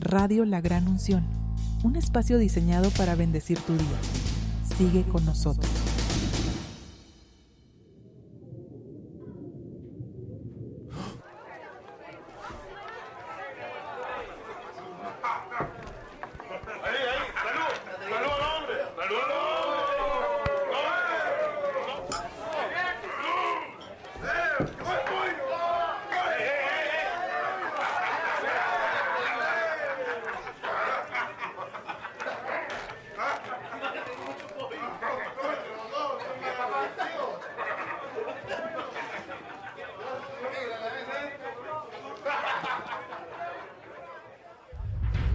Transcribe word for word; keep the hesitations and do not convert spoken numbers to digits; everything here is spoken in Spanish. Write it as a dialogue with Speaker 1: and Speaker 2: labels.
Speaker 1: Radio La Gran Unción, un espacio diseñado para bendecir tu día. Sigue con nosotros.